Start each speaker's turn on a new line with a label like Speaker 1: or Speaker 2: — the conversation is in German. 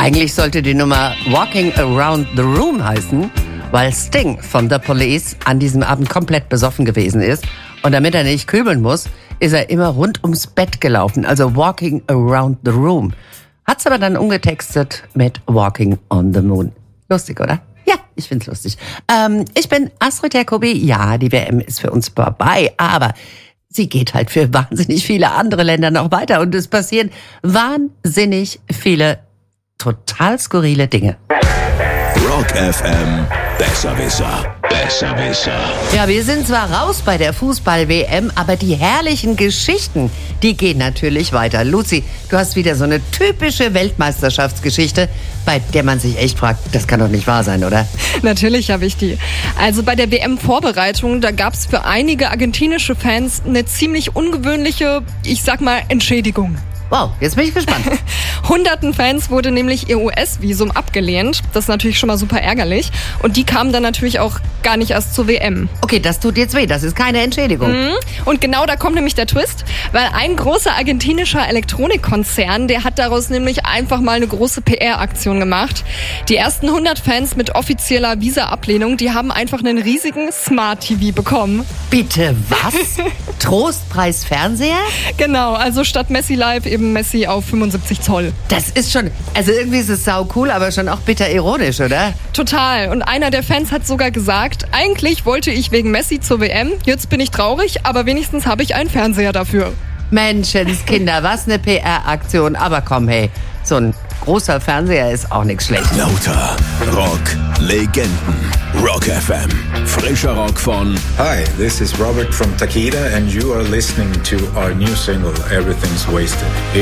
Speaker 1: Eigentlich sollte die Nummer Walking Around the Room heißen, weil Sting von The Police an diesem Abend komplett besoffen gewesen ist. Und damit er nicht kübeln muss, ist er immer rund ums Bett gelaufen, also Walking Around the Room. Hat's aber dann umgetextet mit Walking on the Moon. Lustig, oder? Ja, ich find's lustig. Ich bin Astrid Jacobi. Ja, die WM ist für uns vorbei, aber sie geht halt für wahnsinnig viele andere Länder noch weiter und es passieren wahnsinnig viele total skurrile Dinge.
Speaker 2: Rock FM, Besserwisser, Besserwisser.
Speaker 1: Ja, wir sind zwar raus bei der Fußball-WM, aber die herrlichen Geschichten, die gehen natürlich weiter. Luzi, du hast wieder so eine typische Weltmeisterschaftsgeschichte, bei der man sich echt fragt, das kann doch nicht wahr sein, oder?
Speaker 3: Natürlich habe ich die. Also bei der WM-Vorbereitung, da gab es für einige argentinische Fans eine ziemlich ungewöhnliche, ich sag mal, Entschädigung.
Speaker 1: Wow, jetzt bin ich gespannt.
Speaker 3: Hunderten Fans wurde nämlich ihr US-Visum abgelehnt. Das ist natürlich schon mal super ärgerlich. Und die kamen dann natürlich auch gar nicht erst zur WM.
Speaker 1: Okay, das tut jetzt weh, das ist keine Entschädigung.
Speaker 3: Und genau da kommt nämlich der Twist, weil ein großer argentinischer Elektronikkonzern, der hat daraus nämlich einfach mal eine große PR-Aktion gemacht. Die ersten 100 Fans mit offizieller Visa-Ablehnung, die haben einfach einen riesigen Smart-TV bekommen.
Speaker 1: Bitte was? Trostpreis Fernseher?
Speaker 3: Genau, also statt Messi Live eben Messi auf 75 Zoll.
Speaker 1: Das ist schon, also irgendwie ist es sau cool, aber schon auch bitter ironisch, oder?
Speaker 3: Total. Und einer der Fans hat sogar gesagt, eigentlich wollte ich wegen Messi zur WM, jetzt bin ich traurig, aber wenigstens habe ich einen Fernseher dafür.
Speaker 1: Menschenskinder, was eine PR-Aktion. Aber komm, hey, so ein großer Fernseher ist auch nichts Schlechtes.
Speaker 2: Lauter Rock, Legenden, Rock FM, frischer Rock von
Speaker 4: Hi, this is Robert from Takeda and you are listening to our new single, Everything's Wasted.